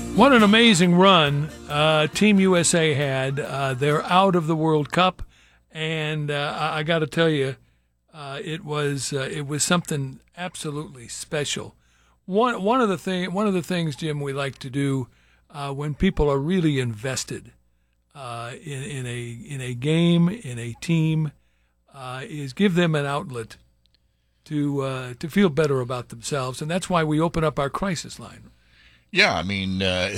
What an amazing run Team USA had. They're out of the World Cup, and I got to tell you, it was something absolutely special. One of the things, Jim, we like to do when people are really invested in a game, in a team, is give them an outlet to feel better about themselves, and that's why we open up our crisis line. Yeah, I mean,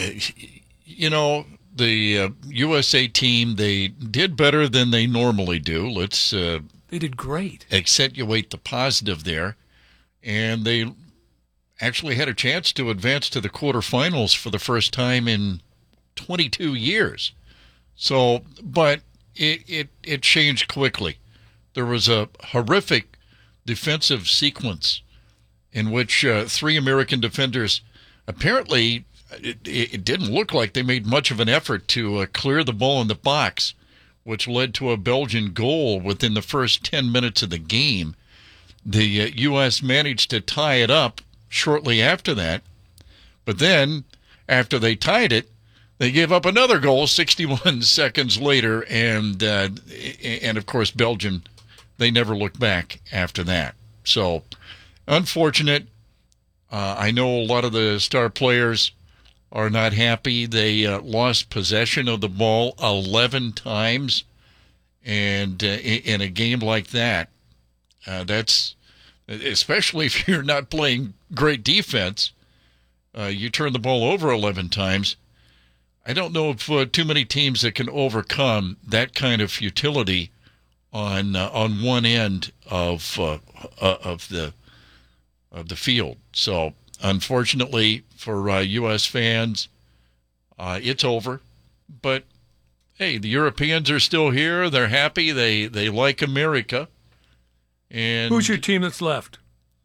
the USA team, they did better than they normally do. Let's they did great. Accentuate the positive there. And they actually had a chance to advance to the quarterfinals for the first time in 22 years. So, but it changed quickly. There was a horrific defensive sequence in which three American defenders apparently, it didn't look like they made much of an effort to clear the ball in the box, which led to a Belgian goal within the first 10 minutes of the game. The U.S. managed to tie it up shortly after that, but then, after they tied it, they gave up another goal 61 seconds later, and of course, Belgium, they never looked back after that. So, unfortunate. I know a lot of the star players are not happy. They lost possession of the ball 11 times. And in a game like that, that's, especially if you're not playing great defense, you turn the ball over 11 times. I don't know if too many teams that can overcome that kind of futility on one end of the field. So, unfortunately for U.S. fans, it's over. But, hey, the Europeans are still here. They're happy. They like America. And who's your team that's left?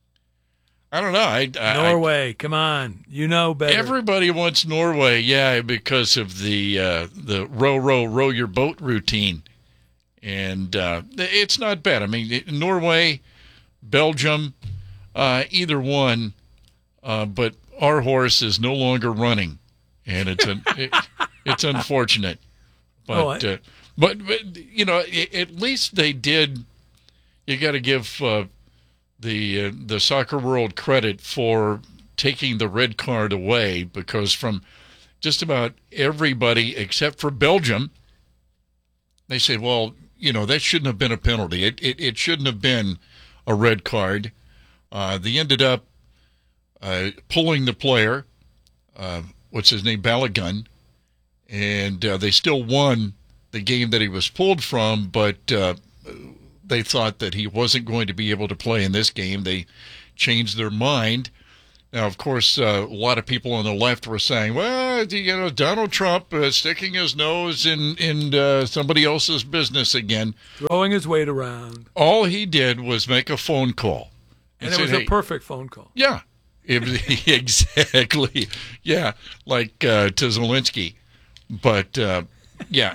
I don't know. Norway. Come on. You know better. Everybody wants Norway, yeah, because of the row your boat routine. And it's not bad. I mean, Norway, Belgium, either one, but our horse is no longer running, and it's unfortunate. But at least they did. You got to give the soccer world credit for taking the red card away, because from just about everybody except for Belgium, they say, well, that shouldn't have been a penalty. It shouldn't have been a red card. They ended up pulling the player, what's his name, Balogun, and they still won the game that he was pulled from, but they thought that he wasn't going to be able to play in this game. They changed their mind. Now, of course, a lot of people on the left were saying, well, Donald Trump sticking his nose in somebody else's business again. Throwing his weight around. All he did was make a phone call. And it was a perfect phone call. Yeah, exactly. Yeah, like to Zelensky. But, yeah,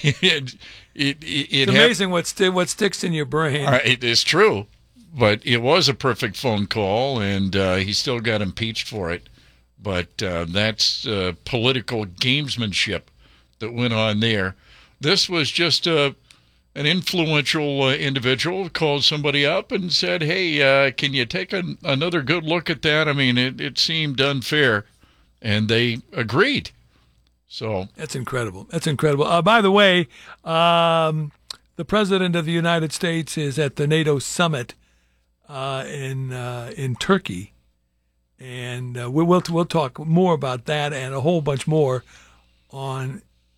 it's amazing what sticks in your brain. It is true. But it was a perfect phone call, and he still got impeached for it. But that's political gamesmanship that went on there. This was just an influential individual called somebody up and said, hey, can you take another good look at that? I mean, it seemed unfair, and they agreed. So that's incredible. That's incredible. By the way, the President of the United States is at the NATO summit in Turkey, and we'll talk more about that and a whole bunch more on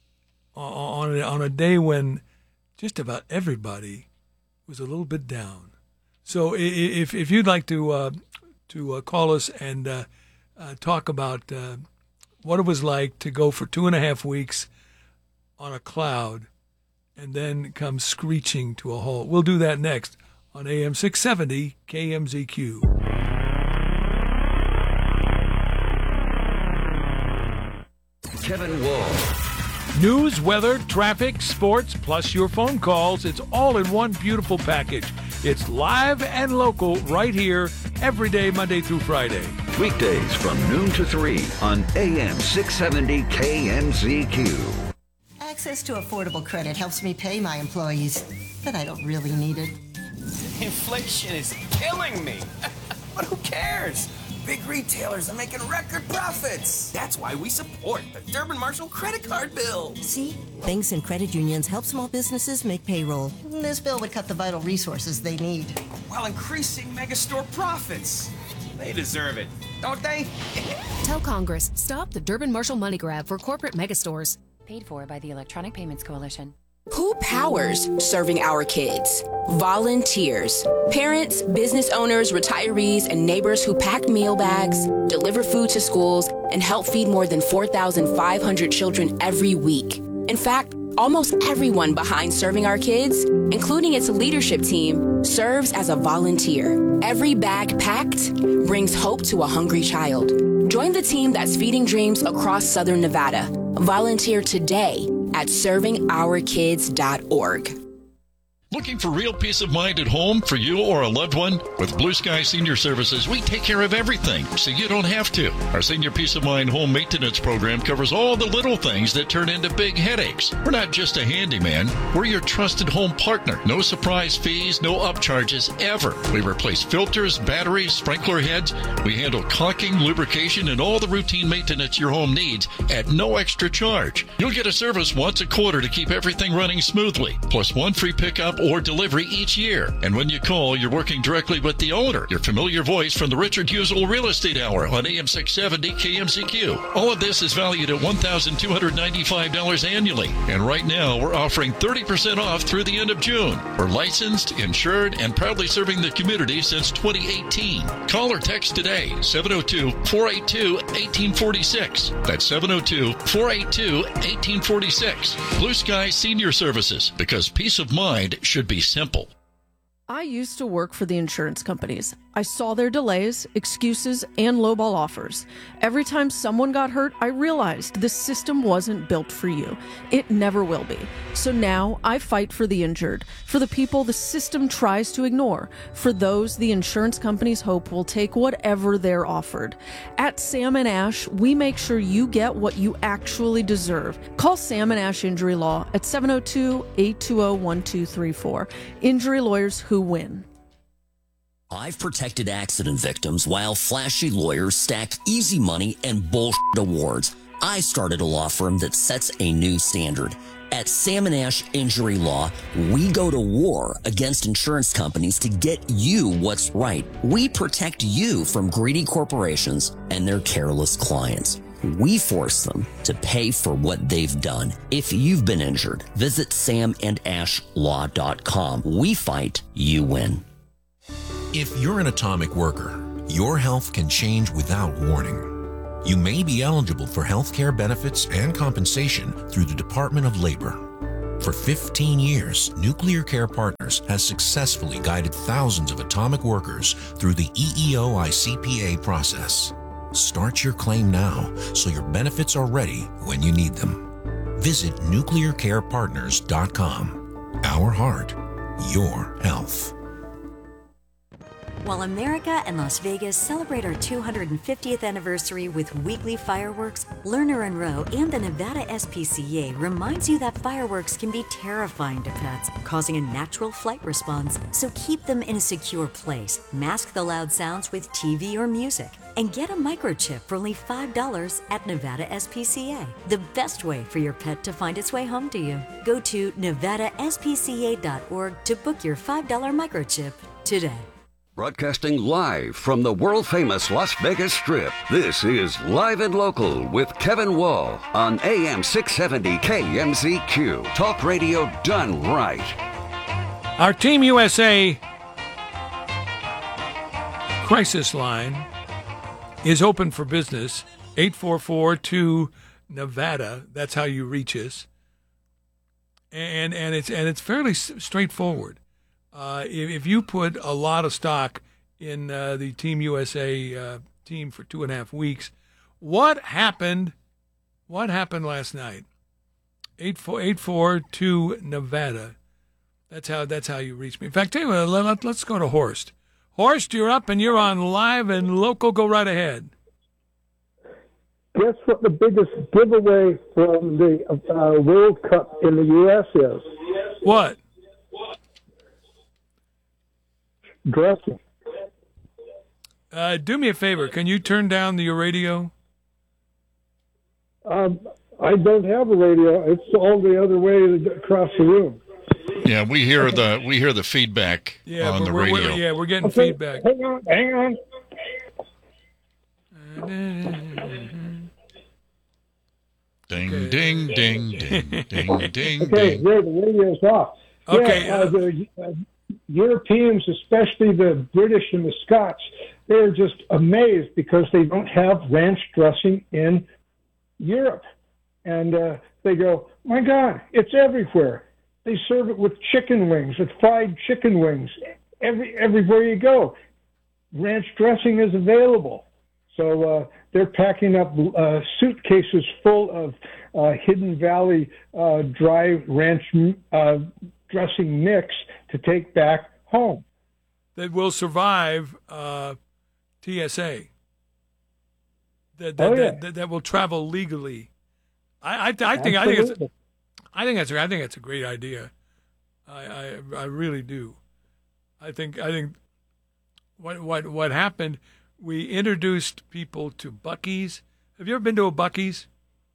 a day when just about everybody was a little bit down. So if you'd like to call us and talk about what it was like to go for 2.5 weeks on a cloud and then come screeching to a halt, we'll do that next on AM 670 KMZQ. Kevin Wall. News, weather, traffic, sports, plus your phone calls. It's all in one beautiful package. It's live and local right here every day, Monday through Friday. Weekdays from noon to 3 on AM 670 KMZQ. Access to affordable credit helps me pay my employees, but I don't really need it. Inflation is killing me. But who cares? Big retailers are making record profits. That's why we support the Durbin Marshall credit card bill. See? Banks and credit unions help small businesses make payroll. This bill would cut the vital resources they need. While increasing megastore profits. They deserve it, don't they? Tell Congress, stop the Durbin Marshall money grab for corporate megastores. Paid for by the Electronic Payments Coalition. Who powers serving our kids? Volunteers. Parents, business owners, retirees, and neighbors who pack meal bags, deliver food to schools, and help feed more than 4,500 children every week. In fact, almost everyone behind Serving Our Kids, including its leadership team, serves as a volunteer. Every bag packed brings hope to a hungry child. Join the team that's feeding dreams across Southern Nevada. Volunteer today at servingourkids.org. Looking for real peace of mind at home for you or a loved one? With Blue Sky Senior Services, we take care of everything, so you don't have to. Our Senior Peace of Mind home maintenance program covers all the little things that turn into big headaches. We're not just a handyman. We're your trusted home partner. No surprise fees, no upcharges, ever. We replace filters, batteries, sprinkler heads. We handle caulking, lubrication, and all the routine maintenance your home needs at no extra charge. You'll get a service once a quarter to keep everything running smoothly, plus one free pickup or delivery each year. And when you call, you're working directly with the owner. Your familiar voice from the Richard Husel Real Estate Hour on AM 670 KMCQ. All of this is valued at $1,295 annually. And right now, we're offering 30% off through the end of June. We're licensed, insured, and proudly serving the community since 2018. Call or text today, 702-482-1846. That's 702-482-1846. Blue Sky Senior Services, because peace of mind should be simple. I used to work for the insurance companies. I saw their delays, excuses, and lowball offers. Every time someone got hurt, I realized this system wasn't built for you. It never will be. So now I fight for the injured, for the people the system tries to ignore, for those the insurance companies hope will take whatever they're offered. At Sam & Ash, we make sure you get what you actually deserve. Call Sam & Ash Injury Law at 702-820-1234. Injury lawyers who win. I've protected accident victims while flashy lawyers stack easy money and bullshit awards. I started a law firm that sets a new standard. At Sam & Ash Injury Law, we go to war against insurance companies to get you what's right. We protect you from greedy corporations and their careless clients. We force them to pay for what they've done. If you've been injured, visit samandashlaw.com. We fight, you win. If you're an atomic worker, your health can change without warning. You may be eligible for health care benefits and compensation through the Department of Labor. For 15 years, Nuclear Care Partners has successfully guided thousands of atomic workers through the EEO-ICPA process. Start your claim now so your benefits are ready when you need them. Visit nuclearcarepartners.com. Our heart, your health. While America and Las Vegas celebrate our 250th anniversary with weekly fireworks, Lerner and Rowe and the Nevada SPCA reminds you that fireworks can be terrifying to pets, causing a natural flight response. So keep them in a secure place, mask the loud sounds with TV or music, and get a microchip for only $5 at Nevada SPCA. The best way for your pet to find its way home to you. Go to nevadaspca.org to book your $5 microchip today. Broadcasting live from the world-famous Las Vegas Strip, this is Live and Local with Kevin Wall on AM 670 KMZQ. Talk radio done right. Our Team USA crisis line is open for business. 844-2-NEVADA. That's how you reach us. And it's fairly straightforward. If you put a lot of stock in the Team USA team for 2.5 weeks, what happened? What happened last night? 844-2-NEVADA. That's how you reach me. In fact, tell you what, let's go to Horst. Horst, you're up and you're on Live and Local. Go right ahead. Guess what the biggest giveaway from the World Cup in the U.S. is? What? Dressing. Do me a favor. Can you turn down your radio? I don't have a radio. It's all the other way across the room. Yeah, we hear the feedback on the radio. We're getting feedback. Hang on. Ding, okay. Ding, ding, ding, ding, ding, okay, ding. There, the radio's off. Okay. Yeah, the Europeans, especially the British and the Scots, they're just amazed because they don't have ranch dressing in Europe. And they go, my God, it's everywhere. They serve it with chicken wings, with fried chicken wings. Everywhere you go, ranch dressing is available. So they're packing up suitcases full of Hidden Valley dry ranch dressing mix to take back home. That will survive TSA. That will travel legally. I think that's a great idea. I really do. I think what happened. We introduced people to Buc-ee's. Have you ever been to a Buc-ee's?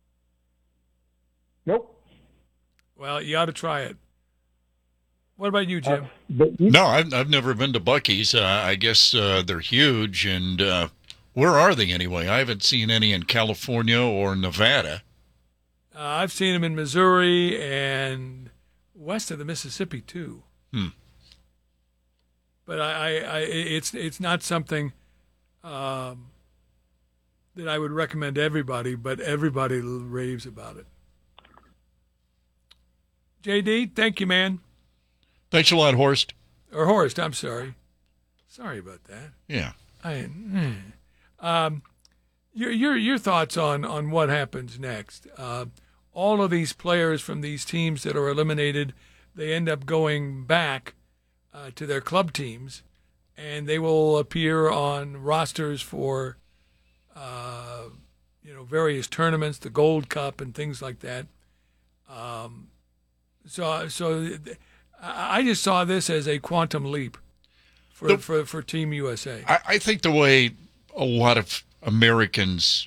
Nope. Well, you ought to try it. What about you, Jim? No, I've never been to Buc-ee's. I guess they're huge. And where are they anyway? I haven't seen any in California or Nevada. I've seen them in Missouri and west of the Mississippi too. But it's not something that I would recommend to everybody, but everybody raves about it. JD, thank you, man. Thanks a lot, Horst. Or Horst, I'm sorry. Sorry about that. Yeah. Your thoughts on what happens next? All of these players from these teams that are eliminated, they end up going back to their club teams, and they will appear on rosters for various tournaments, the Gold Cup and things like that. So I just saw this as a quantum leap for Team USA. I think the way a lot of Americans,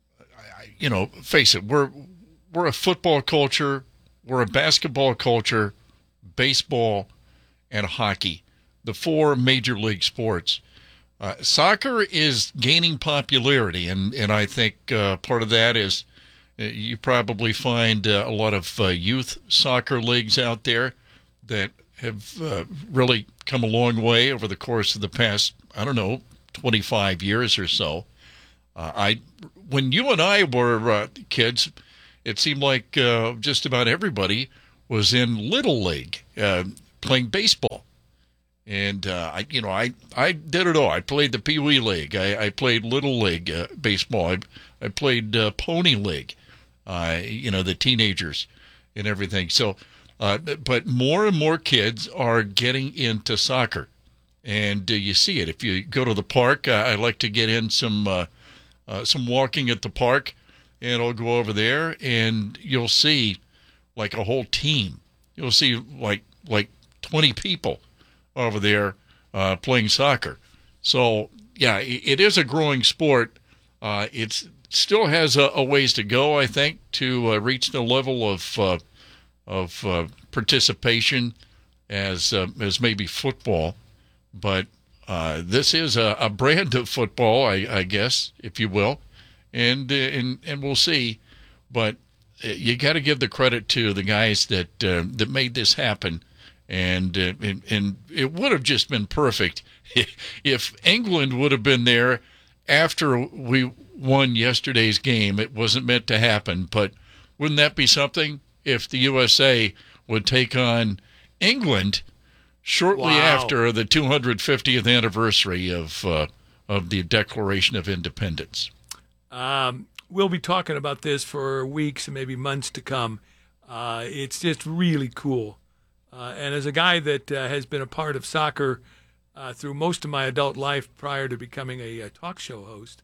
face it, we're a football culture, we're a basketball culture, baseball, and hockey, the four major league sports. Soccer is gaining popularity, and I think part of that is you probably find a lot of youth soccer leagues out there that have really come a long way over the course of the past, 25 years or so. When you and I were kids, it seemed like just about everybody was in Little League playing baseball. And, I did it all. I played the Pee Wee League. I played Little League baseball. I played Pony League, the teenagers and everything. So, but more and more kids are getting into soccer. And you see it. If you go to the park, I like to get in some walking at the park, and I'll go over there, and you'll see like a whole team. You'll see like 20 people over there playing soccer. So, yeah, it is a growing sport. It still has a ways to go, I think, to reach the level of participation as maybe football. But this is a brand of football, I guess, if you will, and we'll see. But you got to give the credit to the guys that made this happen. And it would have just been perfect if England would have been there after we won yesterday's game. It wasn't meant to happen, but wouldn't that be something if the USA would take on England shortly after the 250th anniversary of the Declaration of Independence? We'll be talking about this for weeks and maybe months to come. It's just really cool. And as a guy that has been a part of soccer through most of my adult life prior to becoming a talk show host.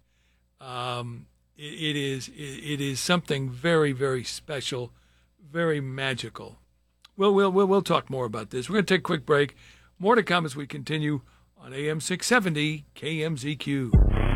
It is something very, very special, very magical. We'll talk more about this. We're going to take a quick break. More to come as we continue on AM 670 KMZQ.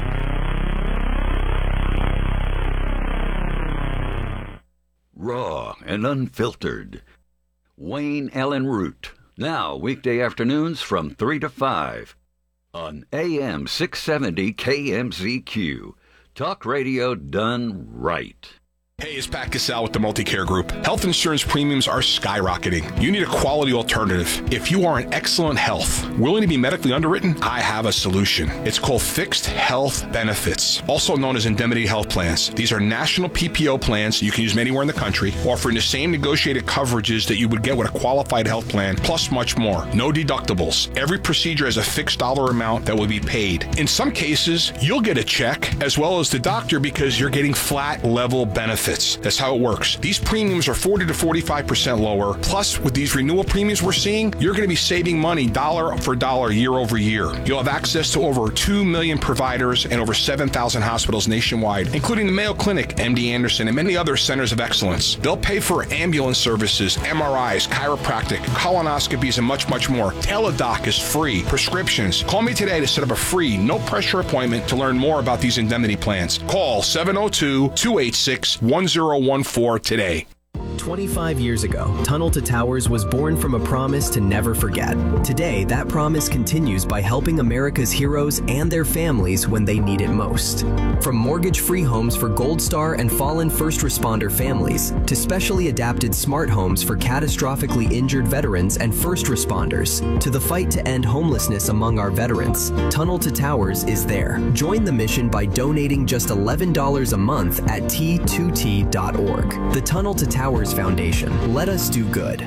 Raw and unfiltered. Wayne Allen Root. Now, weekday afternoons from 3 to 5 on AM 670 KMZQ. Talk radio done right. Hey, it's Pat Cassell with the Multicare Group. Health insurance premiums are skyrocketing. You need a quality alternative. If you are in excellent health, willing to be medically underwritten, I have a solution. It's called Fixed Health Benefits, also known as indemnity health plans. These are national PPO plans you can use anywhere in the country, offering the same negotiated coverages that you would get with a qualified health plan, plus much more. No deductibles. Every procedure has a fixed dollar amount that will be paid. In some cases, you'll get a check as well as the doctor because you're getting flat level benefits. That's how it works. These premiums are 40 to 45% lower. Plus, with these renewal premiums we're seeing, you're going to be saving money dollar for dollar year over year. You'll have access to over 2 million providers and over 7,000 hospitals nationwide, including the Mayo Clinic, MD Anderson, and many other centers of excellence. They'll pay for ambulance services, MRIs, chiropractic, colonoscopies, and much, much more. Teladoc is free. Prescriptions. Call me today to set up a free, no-pressure appointment to learn more about these indemnity plans. Call 702-286-1014 today. 25 years ago, Tunnel to Towers was born from a promise to never forget. Today, that promise continues by helping America's heroes and their families when they need it most. From mortgage-free homes for Gold Star and fallen first responder families, to specially adapted smart homes for catastrophically injured veterans and first responders, to the fight to end homelessness among our veterans, Tunnel to Towers is there. Join the mission by donating just $11 a month at T2T.org. The Tunnel to Towers Foundation. Let us do good.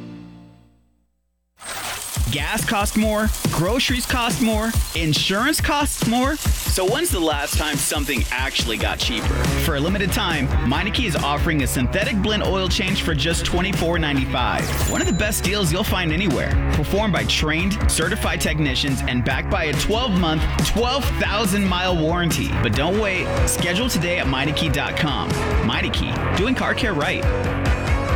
Gas costs more, groceries cost more, insurance costs more. So when's the last time something actually got cheaper? For a limited time, Meineke is offering a synthetic blend oil change for just $24.95. One of the best deals you'll find anywhere. Performed by trained, certified technicians and backed by a 12-month, 12,000-mile warranty. But don't wait. Schedule today at Meineke.com. Meineke, doing car care right.